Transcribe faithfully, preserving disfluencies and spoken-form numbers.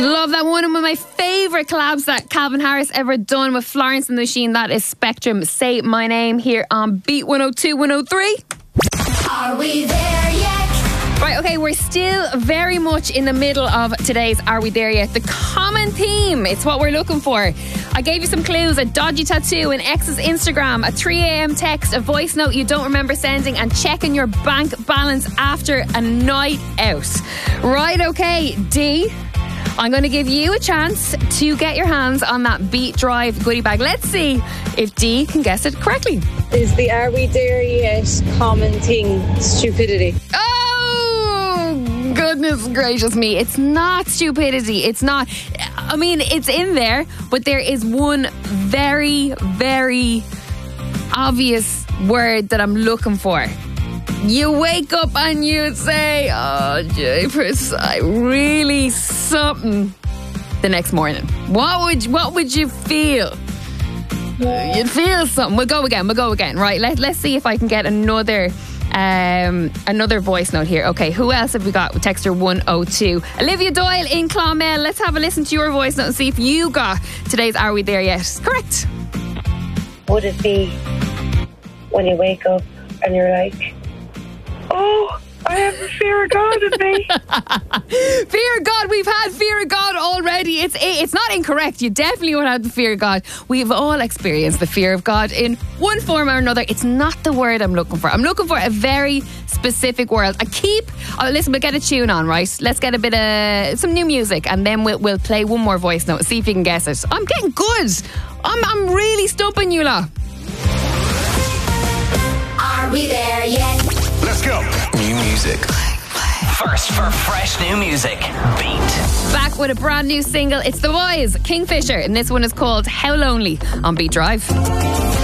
Love that one. And one of my favourite collabs that Calvin Harris ever done with Florence and the Machine. That is Spectrum. Say My Name here on Beat one oh two, one oh three. Are we there yet? Right, okay, we're still very much in the middle of today's Are We There Yet? The common theme, it's what we're looking for. I gave you some clues: a dodgy tattoo, an ex's Instagram, a three a.m. text, a voice note you don't remember sending, and checking your bank balance after a night out. Right, okay, D, I'm going to give you a chance to get your hands on that Beat Drive goodie bag. Let's see if D can guess it correctly. Is the Are We There Yet common thing stupidity? Oh, goodness gracious me. It's not stupidity. It's not. I mean, it's in there, but there is one very, very obvious word that I'm looking for. You wake up and you'd say, oh, Japers, I really something the next morning. What would what would you feel? You'd feel something. We'll go again. We'll go again. Right. Let, let's see if I can get another um, another voice note here. Okay. Who else have we got? Texter one oh two. Olivia Doyle in Clonmel. Let's have a listen to your voice note and see if you got today's Are We There Yet? Correct. Would it be when you wake up and you're like, oh, I have the fear of God in me? Fear of God. We've had fear of God already. It's it's not incorrect. You definitely would have the fear of God. We've all experienced the fear of God in one form or another. It's not the word I'm looking for. I'm looking for a very specific word. I keep... Oh, listen, we'll get a tune on, right? Let's get a bit of some new music, and then we'll, we'll play one more voice note. See if you can guess it. I'm getting good. I'm, I'm really stumping you lot. Are we there yet? Let's go. New music. First for fresh new music. Beat. Back with a brand new single. It's The Boys, Kingfisher, and this one is called How Lonely on Beat Drive.